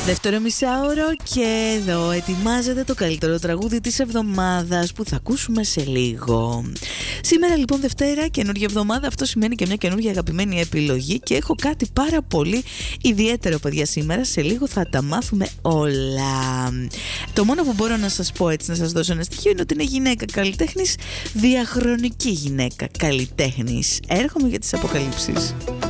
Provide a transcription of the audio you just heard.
Δεύτερο μισάωρο και εδώ ετοιμάζεται το καλύτερο τραγούδι της εβδομάδας που θα ακούσουμε σε λίγο. Σήμερα λοιπόν Δευτέρα, καινούργια εβδομάδα, αυτό σημαίνει και μια καινούργια αγαπημένη επιλογή και έχω κάτι πάρα πολύ ιδιαίτερο παιδιά σήμερα, σε λίγο θα τα μάθουμε όλα. Το μόνο που μπορώ να σας πω έτσι, να σας δώσω ένα στοιχείο, είναι ότι είναι γυναίκα καλλιτέχνης, διαχρονική γυναίκα καλλιτέχνης. Έρχομαι για τις αποκαλύψεις.